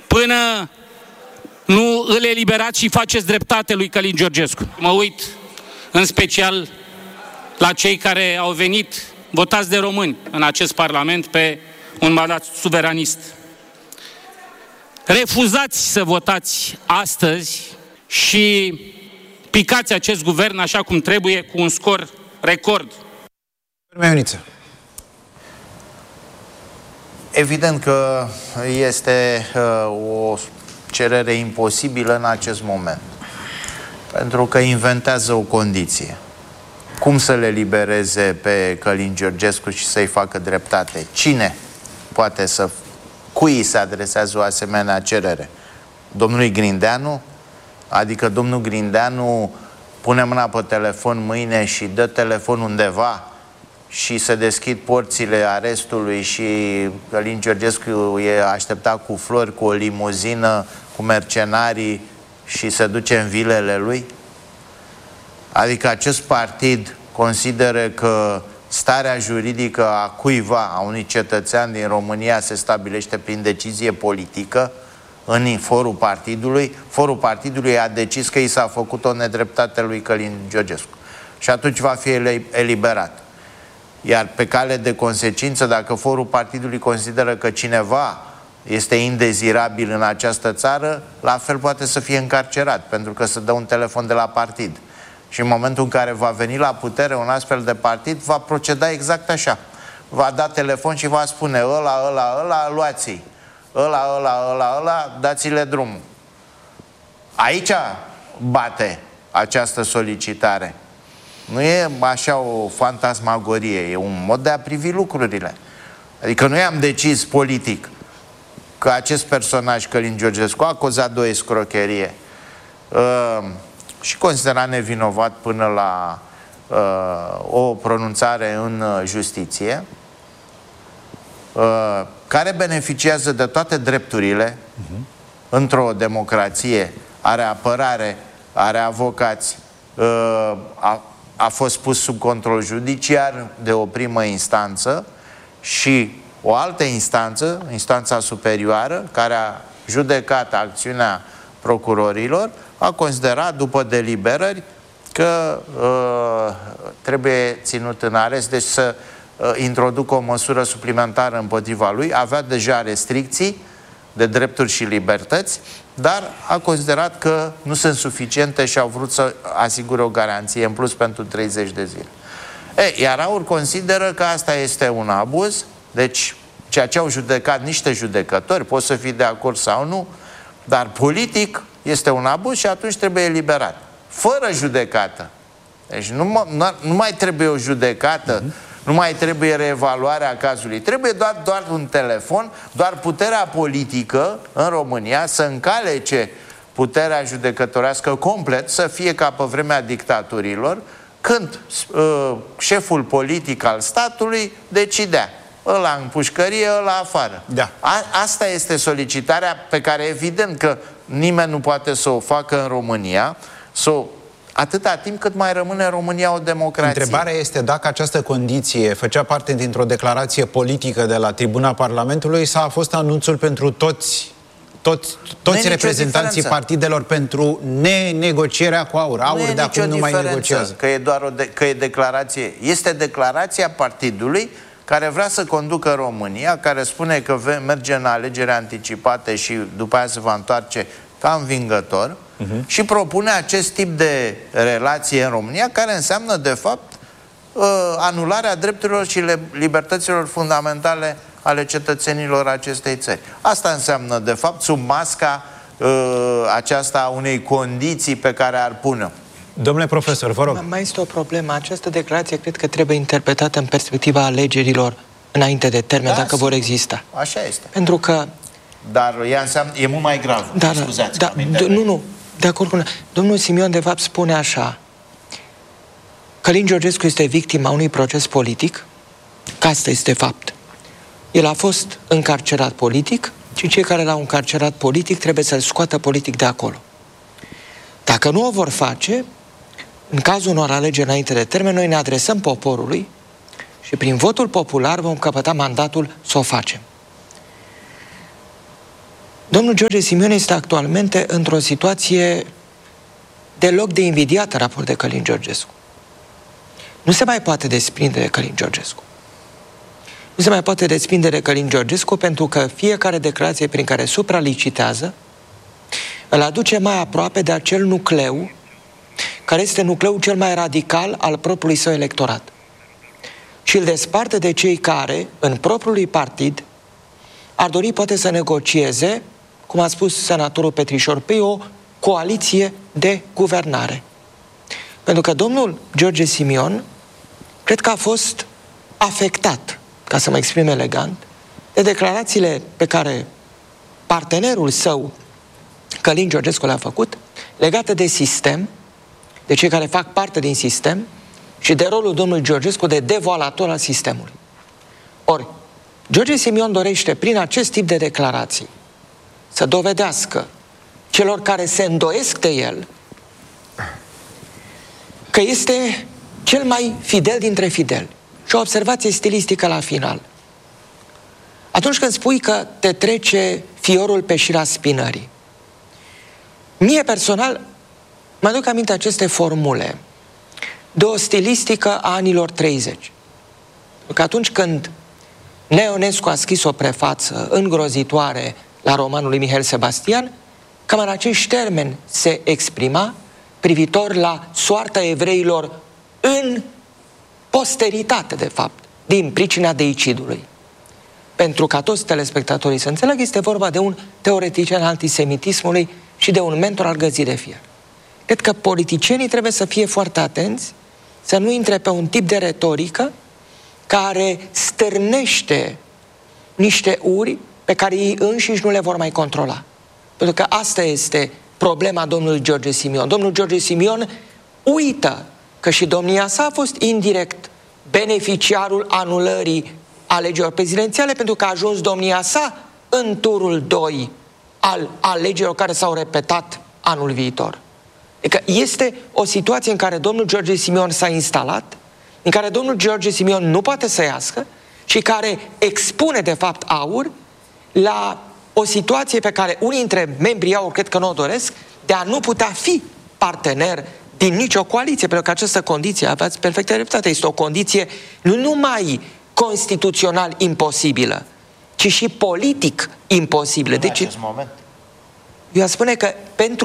până nu îl eliberați și faceți dreptate lui Călin Georgescu. Mă uit în special la cei care au venit votați de români în acest Parlament pe un mandat suveranist. Refuzați să votați astăzi și picați acest guvern așa cum trebuie, cu un scor record. Evident că este o cerere imposibilă în acest moment, pentru că inventează o condiție. Cum să le libereze pe Călin Georgescu și să-i facă dreptate? Cine poate să... Cui se adresează o asemenea cerere? Domnului Grindeanu? Adică domnul Grindeanu pune mâna pe telefon mâine și dă telefon undeva și se deschid porțile arestului și Călin Georgescu e așteptat cu flori, cu o limuzină, cu mercenarii și se duce în vilele lui? Adică acest partid consideră că starea juridică a cuiva, a unui cetățean din România, se stabilește prin decizie politică în forul partidului. Forul partidului a decis că i s-a făcut o nedreptate lui Călin Georgescu și atunci va fi eliberat. Iar pe cale de consecință, dacă forul partidului consideră că cineva este indezirabil în această țară, la fel poate să fie încarcerat, pentru că se dă un telefon de la partid. Și în momentul în care va veni la putere un astfel de partid, va proceda exact așa. Va da telefon și va spune: ăla, luați-i. Ăla, dați-le drumul. Aici bate această solicitare. Nu e așa o fantasmagorie, e un mod de a privi lucrurile. Adică noi am decis politic că acest personaj, Călin Georgescu, a acuzat de o escrocherie și considerat nevinovat până la o pronunțare în justiție, care beneficiază de toate drepturile într-o democrație, are apărare, are avocați, a fost pus sub control judiciar de o primă instanță și o altă instanță, instanța superioară, care a judecat acțiunea procurorilor, a considerat, după deliberări, că trebuie ținut în arest, deci să introducă o măsură suplimentară împotriva lui. Avea deja restricții de drepturi și libertăți, dar a considerat că nu sunt suficiente și au vrut să asigure o garanție în plus pentru 30 de zile. Iar AUR consideră că asta este un abuz, deci ceea ce au judecat niște judecători, poți să fii de acord sau nu, dar politic este un abuz și atunci trebuie eliberat. Fără judecată. Deci nu mai trebuie o judecată, nu mai trebuie reevaluarea cazului. Trebuie doar un telefon, doar puterea politică în România să încalece puterea judecătorească complet, să fie ca pe vremea dictaturilor, când șeful politic al statului decidea. Ăla în pușcărie, ăla afară. Da. Asta este solicitarea pe care evident că nimeni nu poate să o facă în România, atâta timp cât mai rămâne în România o democrație. Întrebarea este dacă această condiție făcea parte dintr-o declarație politică de la tribuna Parlamentului sau a fost anunțul pentru toți reprezentanții partidelor pentru nenegocierea cu AUR. AUR de acum nu mai negociază. Că e declarație. Este declarația partidului care vrea să conducă România, care spune că merge în alegeri anticipate și după aia se va întoarce ca învingător și propune acest tip de relație în România, care înseamnă, de fapt, anularea drepturilor și libertăților fundamentale ale cetățenilor acestei țări. Asta înseamnă, de fapt, sub masca aceasta a unei condiții pe care ar pune-o. Domnule profesor, vă rog. Mai este o problemă. Această declarație cred că trebuie interpretată în perspectiva alegerilor înainte de termen, dacă vor exista. Așa este. Pentru că... Dar ea înseamnă, e mult mai grav. Scuzați. Nu, de acord cu... Domnul Simion, de fapt, spune așa: Călin Georgescu este victima unui proces politic, că asta este fapt. El a fost încarcerat politic și cei care l-au încarcerat politic trebuie să-l scoată politic de acolo. Dacă nu o vor face, în cazul unor alegeri înainte de termen, noi ne adresăm poporului și prin votul popular vom căpăta mandatul să o facem. Domnul George Simion este actualmente într-o situație deloc de invidiat în raport de Călin Georgescu. Nu se mai poate desprinde de Călin Georgescu. Nu se mai poate desprinde de Călin Georgescu pentru că fiecare declarație prin care supralicitează îl aduce mai aproape de acel nucleu care este nucleul cel mai radical al propriului său electorat. Și îl desparte de cei care, în propriul lui partid, ar dori poate să negocieze, cum a spus senatorul Petrișor Pei, o coaliție de guvernare. Pentru că domnul George Simion cred că a fost afectat, ca să mă exprim elegant, de declarațiile pe care partenerul său, Călin Georgescu, le-a făcut, legate de sistem, de cei care fac parte din sistem și de rolul domnului Georgescu de devoalator al sistemului. Ori, George Simion dorește, prin acest tip de declarații, să dovedească celor care se îndoiesc de el că este cel mai fidel dintre fideli. Și o observație stilistică la final. Atunci când spui că te trece fiorul pe șira spinării, mie personal mă aduc aminte aceste formule de o stilistică a anilor 30. Că atunci când Neonescu a scris o prefață îngrozitoare la romanul lui Mihail Sebastian, cam în acești termeni se exprima privitor la soarta evreilor în posteritate, de fapt, din pricina deicidului. Pentru ca toți telespectatorii să înțelegă, este vorba de un teoretician al antisemitismului și de un mentor al găzii de fier. Cred că politicienii trebuie să fie foarte atenți, să nu intre pe un tip de retorică care stârnește niște uri pe care ei înșiși nu le vor mai controla. Pentru că asta este problema domnului George Simion. Domnul George Simion uită că și domnia sa a fost indirect beneficiarul anulării alegerilor prezidențiale, pentru că a ajuns domnia sa în turul 2 al alegerilor care s-au repetat anul viitor. Adică este o situație în care domnul George Simion s-a instalat, în care domnul George Simion nu poate să iască și care expune, de fapt, AUR la o situație pe care unii dintre membrii AUR cred că nu o doresc, de a nu putea fi partener din nicio coaliție, pentru că această condiție, aveați perfectă dreptate, este o condiție nu numai constituțional imposibilă, ci și politic imposibilă. În acest moment. Eu aș spune că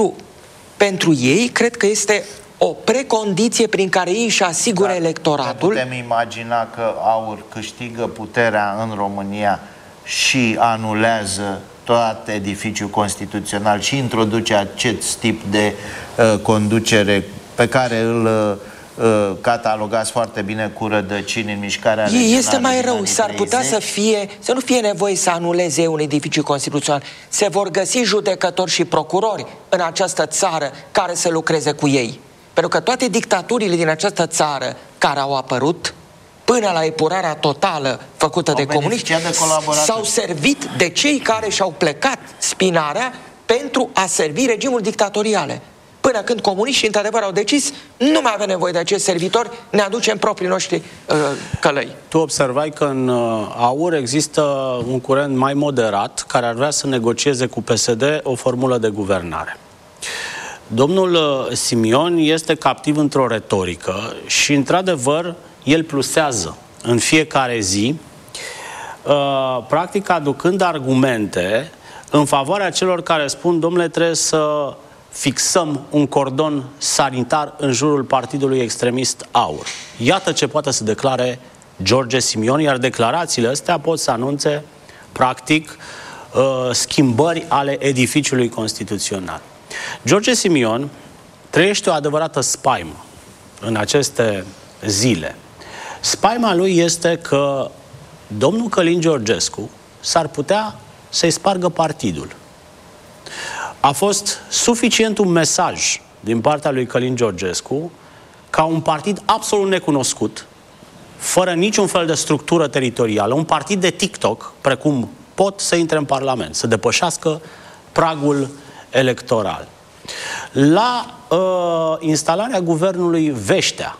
pentru ei, cred că este o precondiție prin care ei își asigură electoratul. Ne putem imagina că AUR câștigă puterea în România și anulează tot edificiul constituțional și introduce acest tip de conducere pe care îl catalogați foarte bine cu rădăcini în mișcarea regională. Este mai rău, s-ar putea să nu fie nevoie să anuleze un edificiu constituțional. Se vor găsi judecători și procurori în această țară care să lucreze cu ei. Pentru că toate dictaturile din această țară care au apărut, până la epurarea totală făcută de comuniști, s-au servit de cei care și-au plecat spinarea pentru a servi regimuri dictatoriale. Până când comuniștii, într-adevăr, au decis, nu mai avem nevoie de acest servitor, ne aducem proprii noștri călăi. Tu observai că în AUR există un curent mai moderat care ar vrea să negocieze cu PSD o formulă de guvernare. Domnul Simion este captiv într-o retorică și, într-adevăr, el plusează în fiecare zi, practic aducând argumente în favoarea celor care spun, domnule, trebuie să fixăm un cordon sanitar în jurul partidului extremist AUR. Iată ce poate să declare George Simion, iar declarațiile astea pot să anunțe, practic, schimbări ale edificiului constituțional. George Simion trăiește o adevărată spaimă în aceste zile. Spaima lui este că domnul Călin Georgescu s-ar putea să-i spargă partidul. A fost suficient un mesaj din partea lui Călin Georgescu ca un partid absolut necunoscut, fără niciun fel de structură teritorială, un partid de TikTok, precum pot să intre în Parlament, să depășească pragul electoral. La instalarea guvernului Veștea,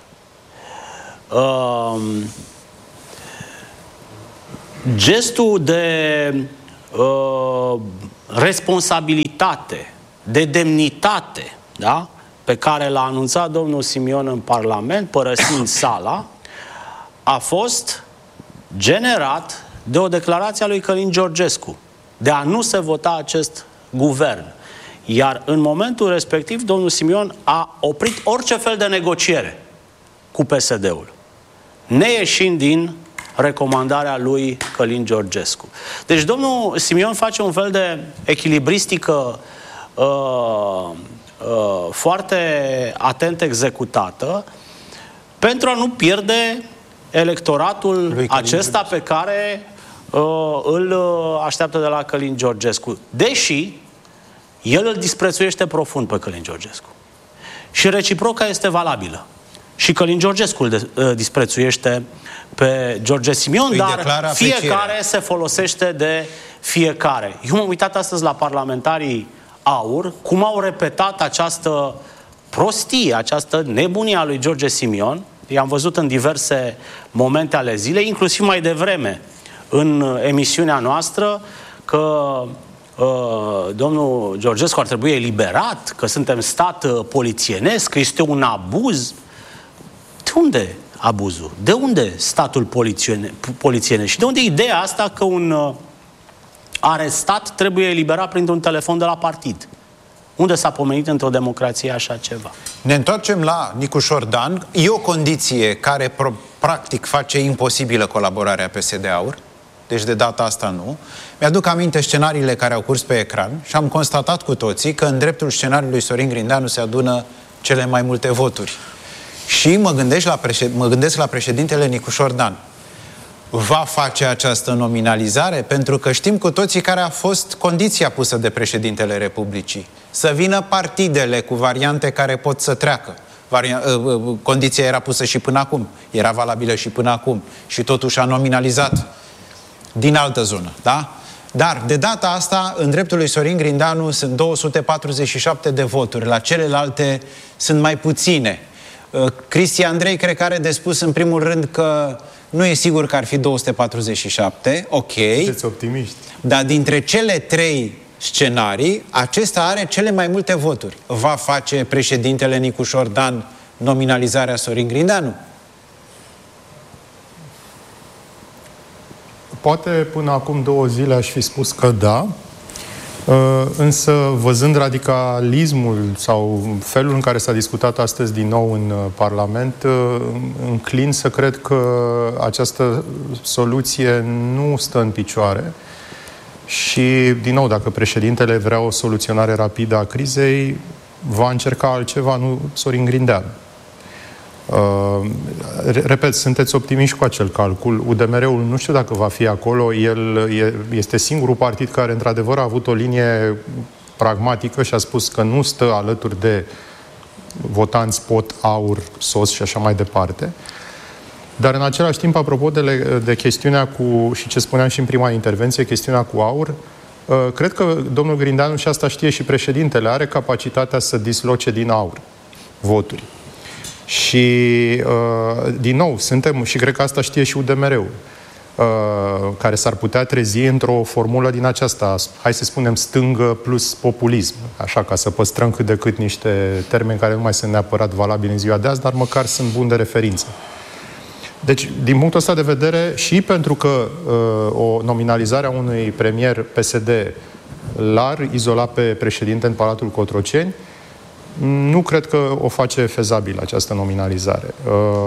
gestul de responsabilitate, de demnitate, da? Pe care l-a anunțat domnul Simion în Parlament, părăsind sala, a fost generat de o declarație a lui Călin Georgescu de a nu se vota acest guvern. Iar în momentul respectiv, domnul Simion a oprit orice fel de negociere cu PSD-ul, neieșind din recomandarea lui Călin Georgescu. Deci domnul Simion face un fel de echilibristică foarte atent executată pentru a nu pierde electoratul acesta pe care îl așteaptă de la Călin Georgescu. Deși el îl disprețuiește profund pe Călin Georgescu. Și reciproca este valabilă. Și Călin Georgescu îl disprețuiește pe George Simion, dar fiecare se folosește de fiecare. Eu m-am uitat astăzi la parlamentarii AUR, cum au repetat această prostie, această nebunie a lui George Simion. I-am văzut în diverse momente ale zilei, inclusiv mai devreme în emisiunea noastră, că domnul Georgescu ar trebui eliberat, că suntem stat polițienesc, că este un abuz. De unde abuzul? De unde statul polițienesc? Și de unde ideea asta că un arestat trebuie eliberat printr-un telefon de la partid? Unde s-a pomenit într-o democrație așa ceva? Ne întoarcem la Nicușor Dan. E o condiție care practic face imposibilă colaborarea PSD-AUR. Deci de data asta nu. Mi-aduc aminte scenariile care au curs pe ecran și am constatat cu toții că în dreptul scenariului Sorin Grindeanu se adună cele mai multe voturi. Și mă gândesc la președintele Nicușor Dan. Va face această nominalizare? Pentru că știm cu toții care a fost condiția pusă de președintele Republicii. Să vină partidele cu variante care pot să treacă. Condiția era pusă și până acum. Era valabilă și până acum. Și totuși a nominalizat din altă zonă, da? Dar, de data asta, în dreptul lui Sorin Grindeanu sunt 247 de voturi. La celelalte sunt mai puține. Cristi Andrei cred că are de spus în primul rând că nu e sigur că ar fi 247, ok. Sunteți optimiști. Dar dintre cele trei scenarii, acesta are cele mai multe voturi. Va face președintele Nicușor Dan nominalizarea Sorin Grindeanu? Poate până acum 2 zile aș fi spus că da, însă văzând radicalismul sau felul în care s-a discutat astăzi din nou în Parlament, înclin să cred că această soluție nu stă în picioare și, din nou, dacă președintele vrea o soluționare rapidă a crizei, va încerca altceva, nu Sorin Grindeanu. Repet, sunteți optimiști cu acel calcul. UDMR-ul nu știu dacă va fi acolo. El este singurul partid care într-adevăr a avut o linie pragmatică și a spus că nu stă alături de votanți pot, AUR, SOS și așa mai departe. Dar în același timp, apropo de chestiunea cu, și ce spuneam și în prima intervenție, chestiunea cu AUR, cred că domnul Grindeanu, și asta știe și președintele, are capacitatea să disloce din AUR voturi. Și, din nou, suntem, și cred că asta știe și UDMR-ul, care s-ar putea trezi într-o formulă din aceasta, hai să spunem, stângă plus populism, așa, ca să păstrăm cât de cât niște termeni care nu mai sunt neapărat valabili în ziua de azi, dar măcar sunt buni de referință. Deci, din punctul ăsta de vedere, și pentru că o nominalizare a unui premier PSD l-ar izola pe președinte în Palatul Cotroceni, nu cred că o face fezabil această nominalizare.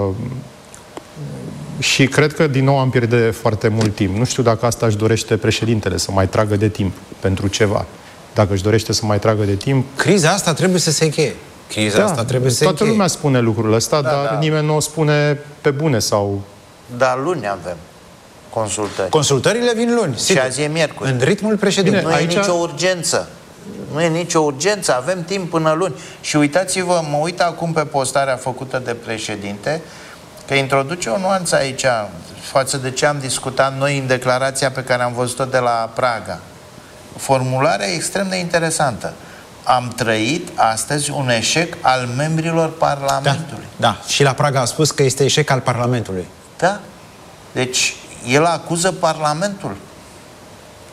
Și cred că din nou am pierde foarte mult timp. Nu știu dacă asta își dorește președintele, să mai tragă de timp pentru ceva. Dacă își dorește să mai tragă de timp... Criza asta trebuie să se încheie. Criza asta trebuie să se încheie. Toată lumea spune lucrul ăsta, dar nimeni nu o spune pe bune sau... Dar luni avem consultări. Consultările vin luni, sigur. Și azi e miercuri. În ritmul președintelui. Nu e nicio urgență. Nu e nicio urgență, avem timp până luni. Și uitați-vă, mă uit acum pe postarea făcută de președinte, că introduce o nuanță aici față de ce am discutat noi în declarația pe care am văzut-o de la Praga. Formularea e extrem de interesantă. Am trăit astăzi un eșec al membrilor Parlamentului. Da, și la Praga a spus că este eșec al Parlamentului. Da. Deci, el acuză Parlamentul.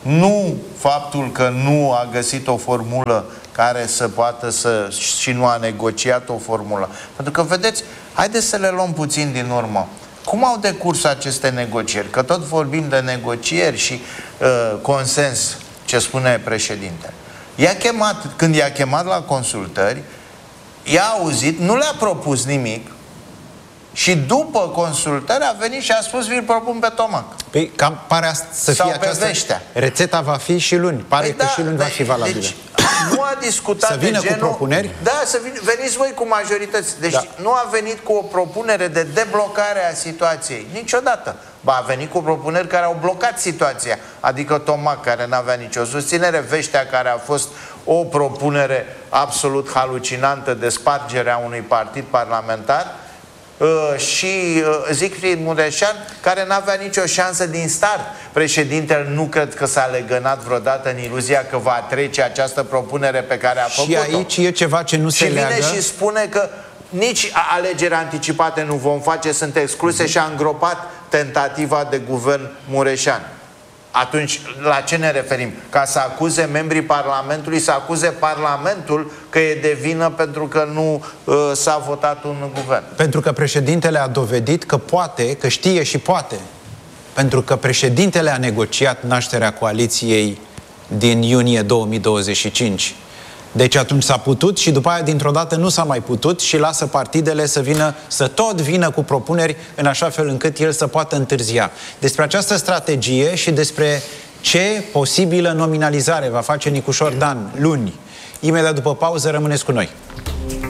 Nu faptul că nu a găsit o formulă care să poată să... și nu a negociat o formulă. Pentru că, vedeți, haideți să le luăm puțin din urmă. Cum au decurs aceste negocieri? Că tot vorbim de negocieri și consens, ce spune președintele. Când i-a chemat la consultări, i-a auzit, nu le-a propus nimic și după consultări a venit și a spus: vi-l propun pe Tomac. Păi cam pare să fie această... Veștea. Rețeta va fi și luni. Pare că și luni va fi valabilă. Deci, nu a discutat să vină de genul, cu propuneri? Da, veniți voi cu majorități. Deci nu a venit cu o propunere de deblocare a situației. Niciodată. Ba, a venit cu propuneri care au blocat situația. Adică Tomac, care n-avea nicio susținere, Veștea, care a fost o propunere absolut halucinantă de spargerea unui partid parlamentar, și Siegfried Mureșan, care n-avea nicio șansă din start. Președintele nu cred că s-a legănat vreodată în iluzia că va trece această propunere pe care a făcut-o. Și aici e ceva ce nu se leagă. Și vine și spune că nici alegeri anticipate nu vom face, sunt excluse, și a îngropat tentativa de guvern Mureșan. Atunci, la ce ne referim? Ca să acuze membrii Parlamentului, să acuze Parlamentul că e de vină pentru că nu s-a votat un guvern. Pentru că președintele a dovedit că poate, că știe și poate. Pentru că președintele a negociat nașterea coaliției din iunie 2025. Deci atunci s-a putut și după aia dintr-o dată nu s-a mai putut și lasă partidele să tot vină cu propuneri în așa fel încât el să poată întârzia. Despre această strategie și despre ce posibilă nominalizare va face Nicușor Dan luni, imediat după pauză, rămâneți cu noi.